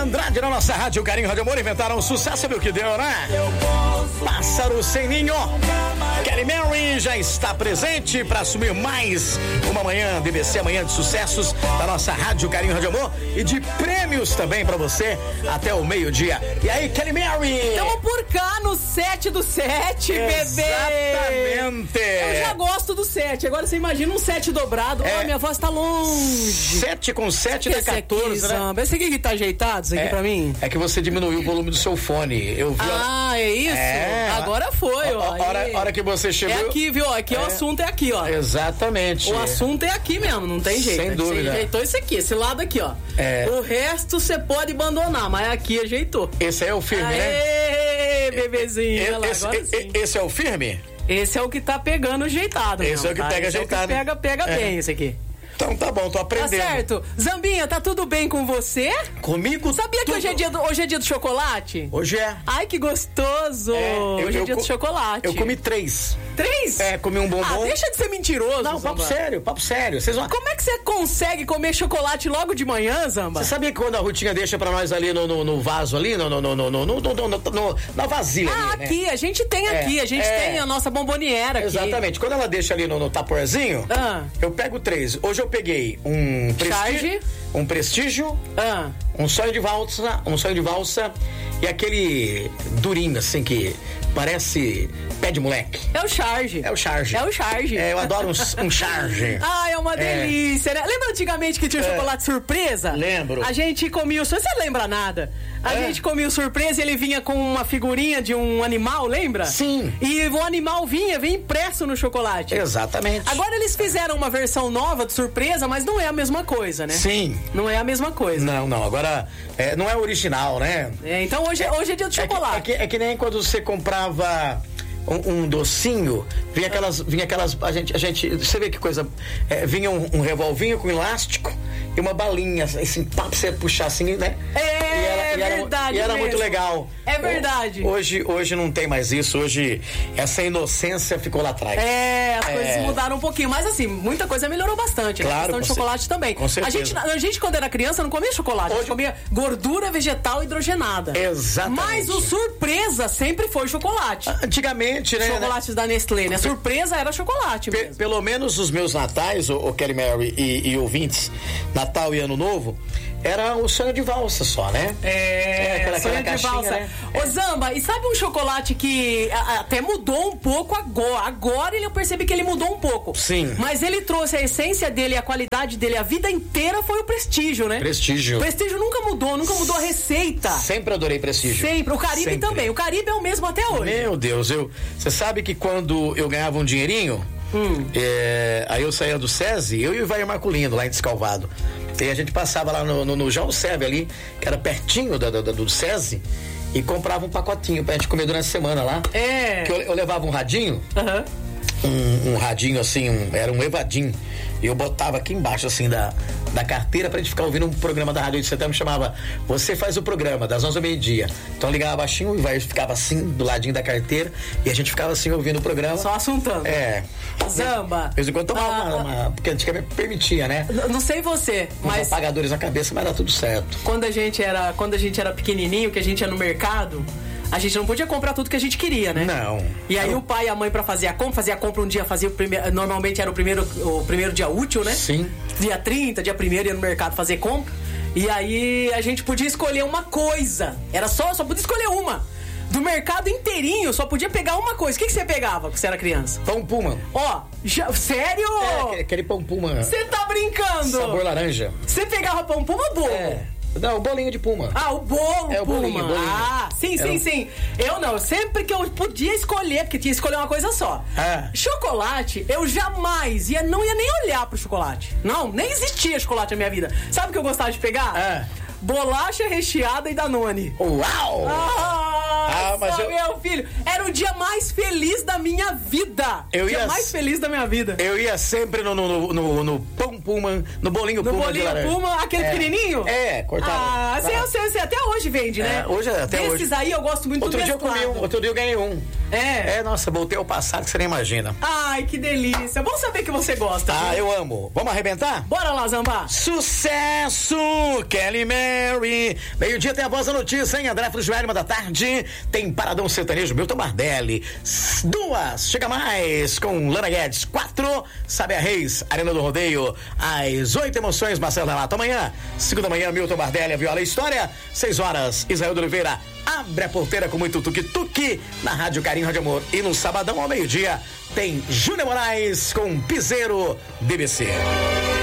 Andrade na nossa rádio Carinho Rádio Amor inventaram um sucesso, viu que deu, né? Pássaro Sem Ninho. Kelly Mary já está presente para assumir mais uma manhã DBC, amanhã de sucessos da nossa rádio Carinho Rádio Amor e de prêmios também para você até o meio-dia. E aí, Kelly Mary? Estamos por cá no 7 do 7, bebê. Exatamente. Eu já gosto do 7. Agora você imagina um 7 dobrado. Oh, minha voz tá longe. 7 com 7 dá 14, né? Esse aqui que tá ajeitado, isso aqui pra mim? É que você diminuiu o volume do seu fone. Eu vi. É isso? Agora foi, ó. Hora que você chegou. É aqui, viu? Aqui o assunto é aqui, ó. Exatamente. O assunto é aqui mesmo, não tem jeito. Sem dúvida. Você ajeitou isso aqui, esse lado aqui, ó. O resto você pode abandonar, mas aqui ajeitou. Esse é o firme, né? Aê, bebezinho. Esse é o firme? Esse é o que tá pegando ajeitado. Esse é o que pega ajeitado. É o que pega bem, esse aqui. Então tá bom, tô aprendendo. Tá certo. Zambinha, tá tudo bem com você? Comigo? Sabia que hoje é dia do chocolate? Hoje é. Ai, que gostoso. Hoje é dia do chocolate. Eu comi 3. 3? Comi um bombom. Deixa de ser mentiroso. Não, papo sério. Vocês vão... Como é que você consegue comer chocolate logo de manhã, Zamba? Você sabia que quando a Rutinha deixa pra nós ali no vaso ali, na vasilha ali, aqui, né? A gente tem aqui, a gente tem a nossa bomboniera aqui. Exatamente. Quando ela deixa ali no taporzinho, eu pego 3. Hoje eu peguei um prestígio, um sonho de valsa e aquele durinho assim que parece pé de moleque. É o charge. Eu adoro um charge. É uma delícia, né? Lembra antigamente que tinha chocolate surpresa? Lembro. A gente comia você lembra nada? A gente comia o surpresa e ele vinha com uma figurinha de um animal, lembra? Sim. E o animal vinha impresso no chocolate. Exatamente. Agora eles fizeram uma versão nova de surpresa, mas não é a mesma coisa, né? Sim. Não é a mesma coisa. Não. Agora, não é original, né? Então hoje é dia do chocolate. É que nem quando você comprava um docinho, vinha aquelas a gente, você vê que coisa, vinha um revolvinho com elástico e uma balinha, assim, pra você puxar assim, né? Verdade. E era muito legal. É verdade. Hoje não tem mais isso, hoje essa inocência ficou lá atrás. As coisas mudaram um pouquinho, mas assim, muita coisa melhorou bastante, né? Claro, A questão de chocolate também. Com certeza. A gente quando era criança não comia chocolate, a gente comia gordura vegetal hidrogenada. Exatamente. Mas o surpresa sempre foi chocolate. Antigamente, né? Chocolates da Nestlé, né? Surpresa era chocolate mesmo. Pelo menos os meus natais, o Kelly Mary e ouvintes, Natal e Ano Novo, era o sonho de valsa só, né? Aquela sonho de valsa. Né? Ô Zamba, e sabe um chocolate que até mudou um pouco agora? Agora eu percebi que ele mudou um pouco. Sim. Mas ele trouxe a essência dele, a qualidade dele, a vida inteira foi o Prestígio, né? Prestígio. Prestígio nunca mudou a receita. Sempre adorei Prestígio. Sempre. O Caribe também. O Caribe é o mesmo até hoje. Meu Deus, você sabe que quando eu ganhava um dinheirinho, aí eu saía do SESI, eu e o Ivair Marculino, lá em Descalvado. E a gente passava lá no João Sérvio ali, que era pertinho do SESI, e comprava um pacotinho pra gente comer durante a semana lá. Que eu levava um radinho, um radinho assim, era um Evadim. E eu botava aqui embaixo, assim, da carteira pra gente ficar ouvindo um programa da Rádio 8 de Setembro, chamava Você Faz o Programa, das 11 ao meio-dia. Então ligava baixinho e ficava assim, do ladinho da carteira, e a gente ficava assim, ouvindo o programa. Só assuntando. Zamba. De vez em quando tomava porque antigamente permitia, né? Não sei você, mas... Uns apagadores na cabeça, mas dá tudo certo. Quando a gente era pequenininho, que a gente ia no mercado... A gente não podia comprar tudo que a gente queria, né? Não. E aí o pai e a mãe pra fazer a compra um dia, normalmente era o primeiro dia útil, né? Sim. Dia 30, dia 1º ia no mercado fazer compra. E aí a gente podia escolher uma coisa. Era só podia escolher uma. Do mercado inteirinho, só podia pegar uma coisa. O que você pegava quando você era criança? Pão Puma. Sério? Aquele Pão Puma. Você tá brincando? Sabor laranja. Você pegava Pão Puma ou bolo? Não, o bolinho de Puma. O bolo o Puma. Bolinho. Sim. Eu não, sempre que eu podia escolher, porque tinha que escolher uma coisa só. Chocolate, eu jamais não ia nem olhar pro chocolate. Não, nem existia chocolate na minha vida. Sabe o que eu gostava de pegar? Bolacha recheada e Danone. Uau! Nossa, meu filho, era o dia mais feliz da minha vida. O dia mais feliz da minha vida. Eu ia sempre no pão Puma, no bolinho Puma. No bolinho Puma, aquele pequenininho? Cortado. Você até hoje vende, né? Até hoje. Esses aí eu gosto muito do mesclado. Outro dia eu ganhei um. Nossa, voltei ao passado que você nem imagina. Ai, que delícia. Bom saber que você gosta. Ah, viu? Eu amo. Vamos arrebentar? Bora lá, Zambá. Sucesso! Kelly Mary. Meio-dia tem a Voz da Notícia, hein? André Frigieri, 1h, tem Paradão Sertanejo, Milton Bardelli. 2, chega mais, com Lana Guedes. 4, Sabe a Reis, Arena do Rodeio. Às 8, Emoções, Marcelo Relato. Amanhã, 5 da manhã, Milton Bardelli, a Viola e História. 6 horas, Israel de Oliveira abre a porteira com muito tuque-tuque na Rádio Carinho, Rádio Amor. E no sabadão, ao meio-dia, tem Júnior Moraes com Piseiro DBC.